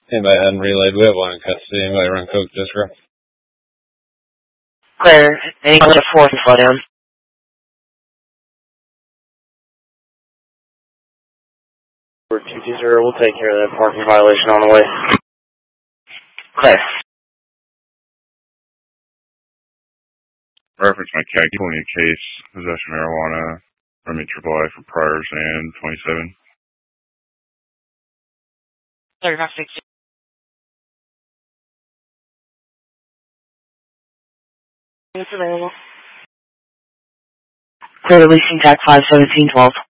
Anybody hadn't relayed, we have one in custody. Anybody run Coke District? Clear. Anyone at 4th and slow down? We're 220, we'll take care of that parking violation on the way. Clear. Reference my CAG 20 case, possession of marijuana, from AAA for priors and 27. 3560. It's available. Clear releasing tag 51712.